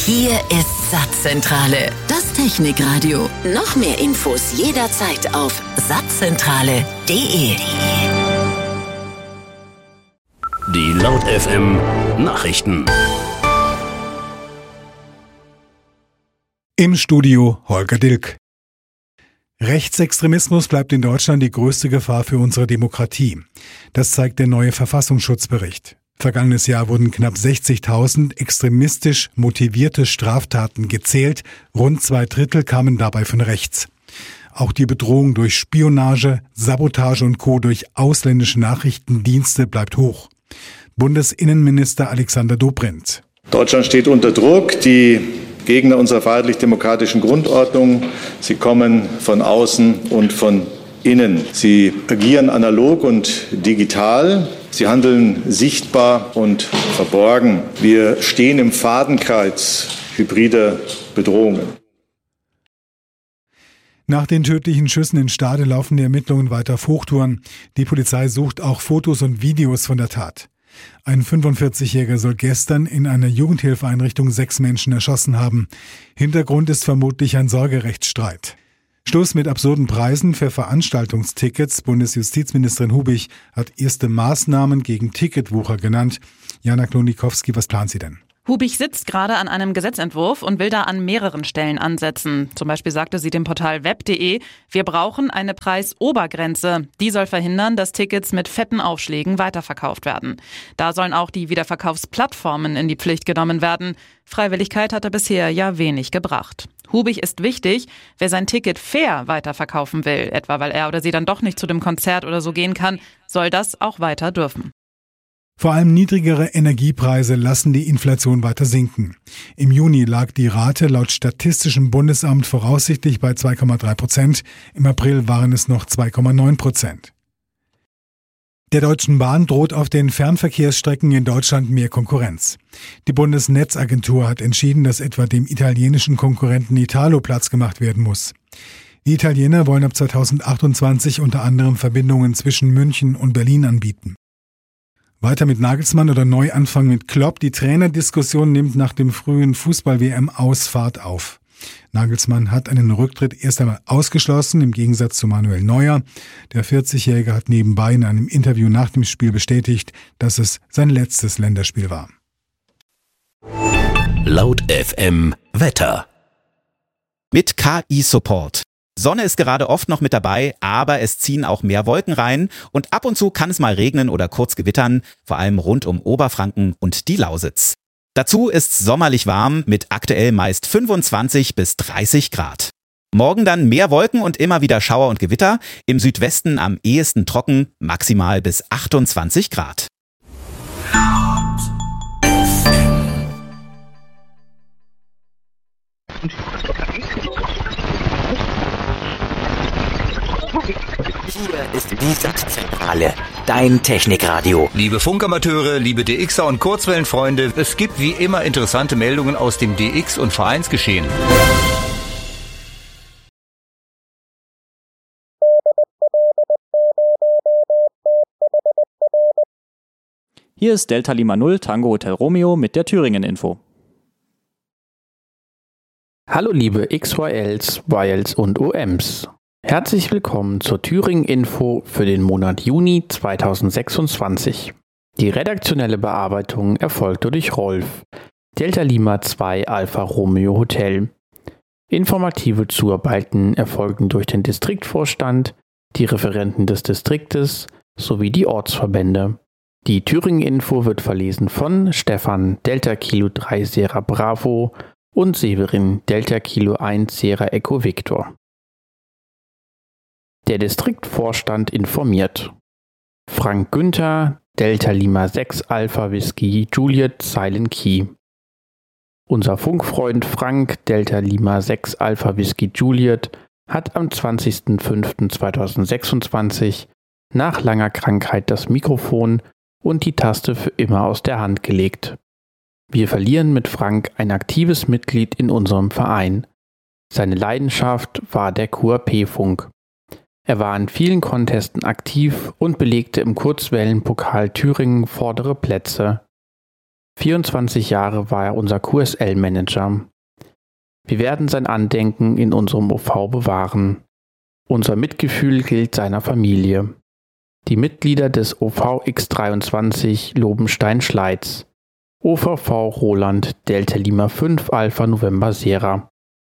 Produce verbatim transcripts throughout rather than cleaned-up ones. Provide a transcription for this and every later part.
Hier ist Satzzentrale, das Technikradio. Noch mehr Infos jederzeit auf satzzentrale punkt de. Die Laut F M Nachrichten. Im Studio Holger Dilk. Rechtsextremismus bleibt in Deutschland die größte Gefahr für unsere Demokratie. Das zeigt der neue Verfassungsschutzbericht. Vergangenes Jahr wurden knapp sechzigtausend extremistisch motivierte Straftaten gezählt. Rund zwei Drittel kamen dabei von rechts. Auch die Bedrohung durch Spionage, Sabotage und Co. durch ausländische Nachrichtendienste bleibt hoch. Bundesinnenminister Alexander Dobrindt. Deutschland steht unter Druck. Die Gegner unserer freiheitlich-demokratischen Grundordnung, sie kommen von außen und von innen. Sie agieren analog und digital. Sie handeln sichtbar und verborgen. Wir stehen im Fadenkreuz hybrider Bedrohungen. Nach den tödlichen Schüssen in Stade laufen die Ermittlungen weiter auf Hochtouren. Die Polizei sucht auch Fotos und Videos von der Tat. Ein fünfundvierzigjähriger soll gestern in einer Jugendhilfeeinrichtung sechs Menschen erschossen haben. Hintergrund ist vermutlich ein Sorgerechtsstreit. Schluss mit absurden Preisen für Veranstaltungstickets. Bundesjustizministerin Hubich hat erste Maßnahmen gegen Ticketwucher genannt. Jana Klonikowski, was plant sie denn? Hubich sitzt gerade an einem Gesetzentwurf und will da an mehreren Stellen ansetzen. Zum Beispiel sagte sie dem Portal web punkt de, wir brauchen eine Preisobergrenze. Die soll verhindern, dass Tickets mit fetten Aufschlägen weiterverkauft werden. Da sollen auch die Wiederverkaufsplattformen in die Pflicht genommen werden. Freiwilligkeit hatte bisher ja wenig gebracht. Hubich ist wichtig, wer sein Ticket fair weiterverkaufen will, etwa weil er oder sie dann doch nicht zu dem Konzert oder so gehen kann, soll das auch weiter dürfen. Vor allem niedrigere Energiepreise lassen die Inflation weiter sinken. Im Juni lag die Rate laut Statistischem Bundesamt voraussichtlich bei zwei Komma drei Prozent. Im April waren es noch zwei Komma neun Prozent. Der Deutschen Bahn droht auf den Fernverkehrsstrecken in Deutschland mehr Konkurrenz. Die Bundesnetzagentur hat entschieden, dass etwa dem italienischen Konkurrenten Italo Platz gemacht werden muss. Die Italiener wollen ab zweitausendachtundzwanzig unter anderem Verbindungen zwischen München und Berlin anbieten. Weiter mit Nagelsmann oder Neuanfang mit Klopp. Die Trainerdiskussion nimmt nach dem frühen Fußball-W M-Aus Fahrt auf. Nagelsmann hat einen Rücktritt erst einmal ausgeschlossen, im Gegensatz zu Manuel Neuer. Der vierzigjährige hat nebenbei in einem Interview nach dem Spiel bestätigt, dass es sein letztes Länderspiel war. Laut F M Wetter. Mit K I-Support. Sonne ist gerade oft noch mit dabei, aber es ziehen auch mehr Wolken rein und ab und zu kann es mal regnen oder kurz gewittern, vor allem rund um Oberfranken und die Lausitz. Dazu ist es sommerlich warm mit aktuell meist fünfundzwanzig bis dreißig Grad. Morgen dann mehr Wolken und immer wieder Schauer und Gewitter, im Südwesten am ehesten trocken, maximal bis achtundzwanzig Grad. Hier ist die Satzzentrale, dein Technikradio. Liebe Funkamateure, liebe D Xer und Kurzwellenfreunde, es gibt wie immer interessante Meldungen aus dem D X- und Vereinsgeschehen. Hier ist Delta Lima null Tango Hotel Romeo mit der Thüringen-Info. Hallo liebe X Y Ls, Y Ls und O Ms. Herzlich willkommen zur Thüringen-Info für den Monat Juni zweitausendsechsundzwanzig. Die redaktionelle Bearbeitung erfolgte durch Rolf, Delta Lima zwei Alpha Romeo Hotel. Informative Zuarbeiten erfolgten durch den Distriktvorstand, die Referenten des Distriktes sowie die Ortsverbände. Die Thüringen-Info wird verlesen von Stefan Delta Kilo drei Sierra Bravo und Severin Delta Kilo eins Sierra Echo Victor. Der Distriktvorstand informiert. Frank Günther, Delta Lima sechs Alpha Whisky Juliet Silent Key. Unser Funkfreund Frank, Delta Lima sechs Alpha Whisky Juliet, hat am zwanzigsten fünften zweitausendsechsundzwanzig nach langer Krankheit das Mikrofon und die Taste für immer aus der Hand gelegt. Wir verlieren mit Frank ein aktives Mitglied in unserem Verein. Seine Leidenschaft war der Q A P-Funk. Er war in vielen Contesten aktiv und belegte im Kurzwellenpokal Thüringen vordere Plätze. vierundzwanzig Jahre war er unser Q S L-Manager. Wir werden sein Andenken in unserem O V bewahren. Unser Mitgefühl gilt seiner Familie. Die Mitglieder des O V X dreiundzwanzig Lobenstein-Schleiz, O V V Roland Delta Lima fünf Alpha November Sierra,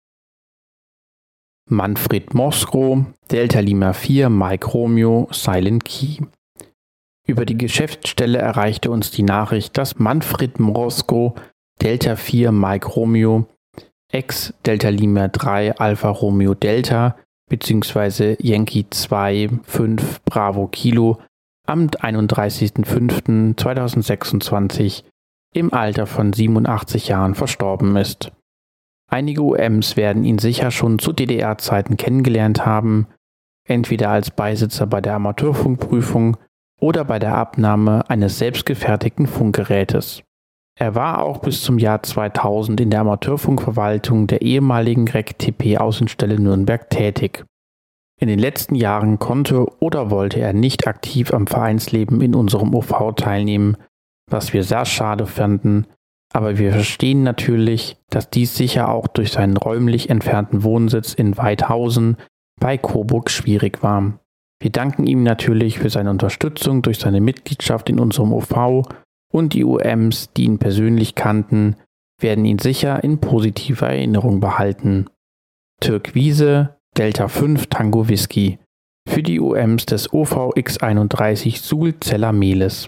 Manfred Moskro Delta Lima vier Mike Romeo Silent Key. Über die Geschäftsstelle erreichte uns die Nachricht, dass Manfred Moskro Delta vier Mike Romeo ex Delta Lima drei Alpha Romeo Delta bzw. Yankee zwei fünf Bravo Kilo am einunddreißigsten fünften zweitausendsechsundzwanzig im Alter von siebenundachtzig Jahren verstorben ist. Einige U Ms werden ihn sicher schon zu D D R-Zeiten kennengelernt haben, entweder als Beisitzer bei der Amateurfunkprüfung oder bei der Abnahme eines selbstgefertigten Funkgerätes. Er war auch bis zum Jahr zweitausend in der Amateurfunkverwaltung der ehemaligen R E C T P-Außenstelle Nürnberg tätig. In den letzten Jahren konnte oder wollte er nicht aktiv am Vereinsleben in unserem O V teilnehmen, was wir sehr schade fanden, aber wir verstehen natürlich, dass dies sicher auch durch seinen räumlich entfernten Wohnsitz in Weidhausen bei Coburg schwierig war. Wir danken ihm natürlich für seine Unterstützung durch seine Mitgliedschaft in unserem O V und die U Ms, die ihn persönlich kannten, werden ihn sicher in positiver Erinnerung behalten. Türkise Delta fünf Tango Whisky für die U Ms des O V X einunddreißig Suhl-Zeller-Mehles.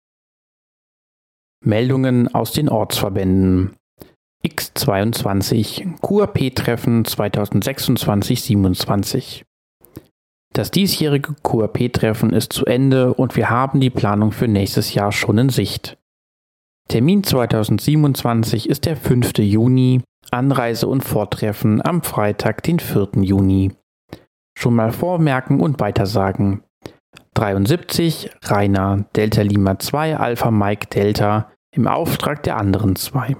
Meldungen aus den Ortsverbänden. X zweiundzwanzig Q A P-Treffen zweitausendsechsundzwanzig siebenundzwanzig. Das diesjährige Q A P-Treffen ist zu Ende und wir haben die Planung für nächstes Jahr schon in Sicht. Termin zweitausendsiebenundzwanzig ist der fünfte Juni, Anreise und Vortreffen am Freitag, den vierten Juni. Schon mal vormerken und weitersagen. dreiundsiebzig Rainer Delta Lima zwei Alpha Mike Delta im Auftrag der anderen zwei.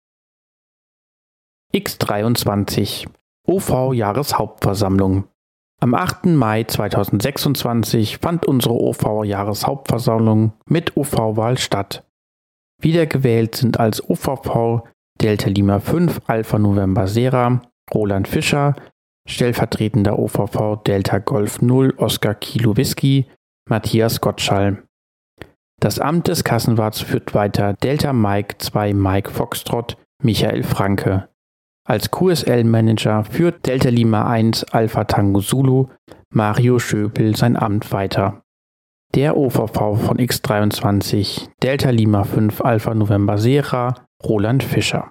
X dreiundzwanzig O V-Jahreshauptversammlung. Am achten Mai zweitausendsechsundzwanzig fand unsere O V-Jahreshauptversammlung mit O V-Wahl statt. Wiedergewählt sind als O V V Delta Lima fünf Alpha November Sierra Roland Fischer, stellvertretender O V V Delta Golf null Oscar Kilo Whisky Matthias Gottschall. Das Amt des Kassenwarts führt weiter Delta Mike zwei Mike Foxtrot Michael Franke. Als Q S L-Manager führt Delta Lima eins Alpha Tango Zulu Mario Schöpel sein Amt weiter. Der O V V von X dreiundzwanzig Delta Lima fünf Alpha November Sierra Roland Fischer.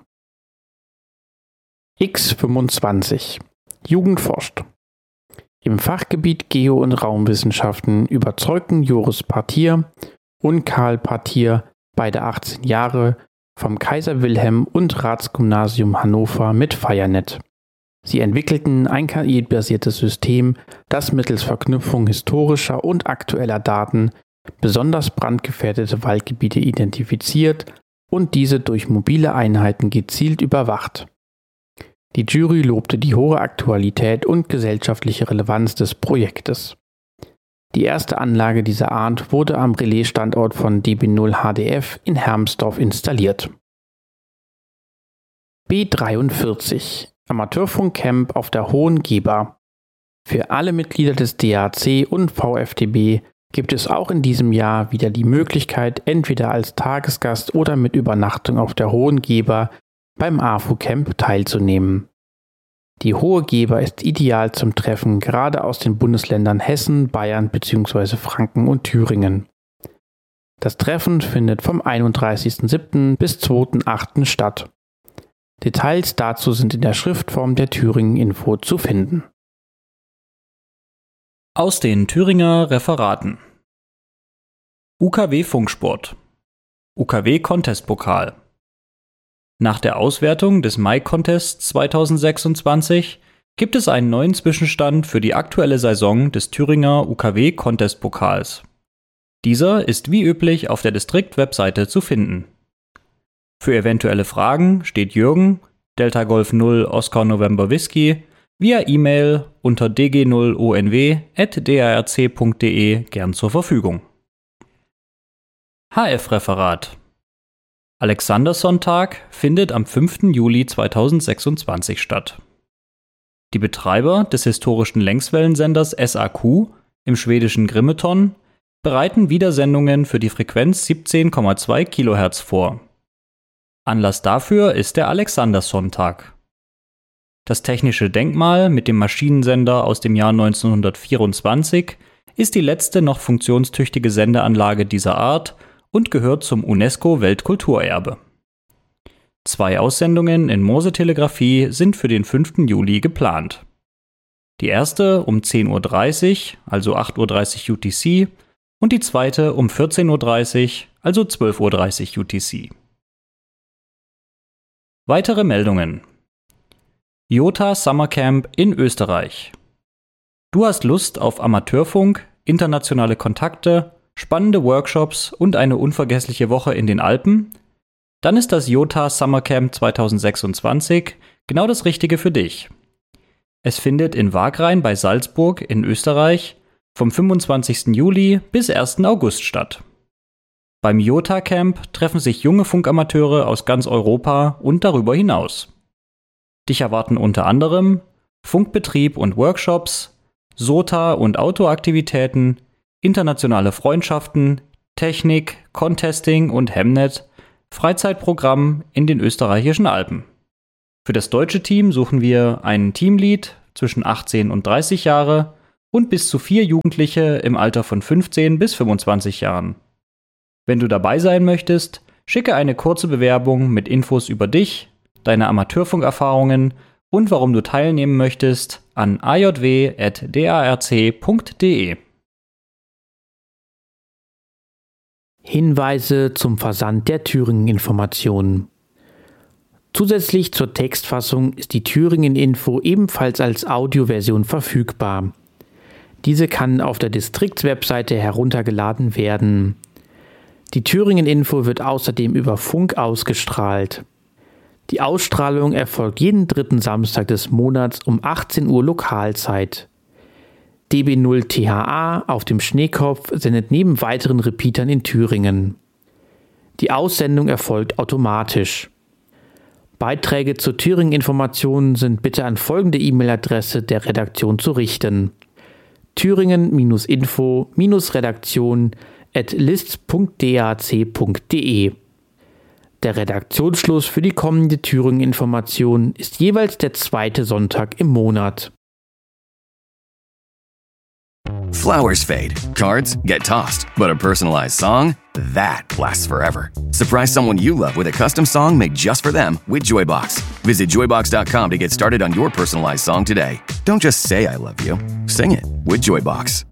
X fünfundzwanzig Jugend forscht. Im Fachgebiet Geo- und Raumwissenschaften überzeugten Joris Partier und Karl Partier, beide achtzehn Jahre, vom Kaiser Wilhelm und Ratsgymnasium Hannover mit Firenet. Sie entwickelten ein K I-basiertes System, das mittels Verknüpfung historischer und aktueller Daten besonders brandgefährdete Waldgebiete identifiziert und diese durch mobile Einheiten gezielt überwacht. Die Jury lobte die hohe Aktualität und gesellschaftliche Relevanz des Projektes. Die erste Anlage dieser Art wurde am Relaisstandort von D B null H D F in Hermsdorf installiert. B dreiundvierzig Amateurfunkcamp auf der Hohen Geber. Für alle Mitglieder des D A C und V F D B gibt es auch in diesem Jahr wieder die Möglichkeit, entweder als Tagesgast oder mit Übernachtung auf der Hohen Geber beim A F U-Camp teilzunehmen. Die Hohe Geber ist ideal zum Treffen gerade aus den Bundesländern Hessen, Bayern bzw. Franken und Thüringen. Das Treffen findet vom einunddreißigsten siebten bis zweiten achten statt. Details dazu sind in der Schriftform der Thüringen Info zu finden. Aus den Thüringer Referaten. U K W Funksport. U K W Contest Pokal. Nach der Auswertung des Mai-Contests zweitausendsechsundzwanzig gibt es einen neuen Zwischenstand für die aktuelle Saison des Thüringer U K W Contest Pokals. Dieser ist wie üblich auf der Distrikt-Webseite zu finden. Für eventuelle Fragen steht Jürgen, Delta Golf null Oscar November Whisky, via E-Mail unter d g null o n w at d a r c punkt d e gern zur Verfügung. H F-Referat. Alexanderssonntag findet am fünften Juli zweitausendsechsundzwanzig statt. Die Betreiber des historischen Längswellensenders S A Q im schwedischen Grimeton bereiten Wiedersendungen für die Frequenz siebzehn Komma zwei Kilohertz vor. Anlass dafür ist der Alexanderssonntag. Das technische Denkmal mit dem Maschinensender aus dem Jahr neunzehnhundertvierundzwanzig ist die letzte noch funktionstüchtige Sendeanlage dieser Art und gehört zum UNESCO-Weltkulturerbe. Zwei Aussendungen in Morsetelegrafie sind für den fünften Juli geplant. Die erste um zehn Uhr dreißig, also acht Uhr dreißig U T C, und die zweite um vierzehn Uhr dreißig, also zwölf Uhr dreißig U T C. Weitere Meldungen. Jota Summercamp in Österreich. Du hast Lust auf Amateurfunk, internationale Kontakte, spannende Workshops und eine unvergessliche Woche in den Alpen? Dann ist das Jota Summercamp zweitausendsechsundzwanzig genau das Richtige für dich. Es findet in Wagrain bei Salzburg in Österreich vom fünfundzwanzigsten Juli bis ersten August statt. Beim Jota Camp treffen sich junge Funkamateure aus ganz Europa und darüber hinaus. Dich erwarten unter anderem Funkbetrieb und Workshops, SOTA- und Outdoor-Aktivitäten, internationale Freundschaften, Technik, Contesting und Hemnet, Freizeitprogramm in den österreichischen Alpen. Für das deutsche Team suchen wir einen Teamlead zwischen achtzehn und dreißig Jahre und bis zu vier Jugendliche im Alter von fünfzehn bis fünfundzwanzig Jahren. Wenn du dabei sein möchtest, schicke eine kurze Bewerbung mit Infos über dich, deine Amateurfunkerfahrungen und warum du teilnehmen möchtest an a j w at darc punkt d e. Hinweise zum Versand der Thüringen-Informationen. Zusätzlich zur Textfassung ist die Thüringen-Info ebenfalls als Audioversion verfügbar. Diese kann auf der Distriktswebseite heruntergeladen werden. Die Thüringen-Info wird außerdem über Funk ausgestrahlt. Die Ausstrahlung erfolgt jeden dritten Samstag des Monats um achtzehn Uhr Lokalzeit. D B null T H A auf dem Schneekopf sendet neben weiteren Repeatern in Thüringen. Die Aussendung erfolgt automatisch. Beiträge zur Thüringen-Informationen sind bitte an folgende E-Mail-Adresse der Redaktion zu richten: thüringen-info-redaktion at list punkt dac punkt de. Der Redaktionsschluss für die kommende Thüringen-Information ist jeweils der zweite Sonntag im Monat. Flowers fade, cards get tossed, but a personalized song, that lasts forever. Surprise someone you love with a custom song made just for them with Joybox. Visit joybox dot com to get started on your personalized song today. Don't just say I love you, sing it with Joybox.